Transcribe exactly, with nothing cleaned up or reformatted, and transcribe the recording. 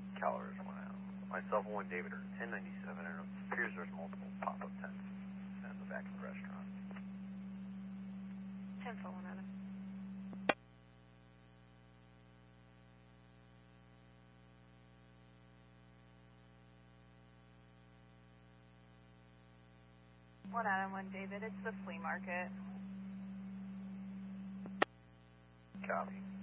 Calories one out. Myself and one David are ten ninety-seven, and it appears there's multiple pop-up tents in the back of the restaurant. ten for one Adam. One Adam, one David. It's the flea market. Copy.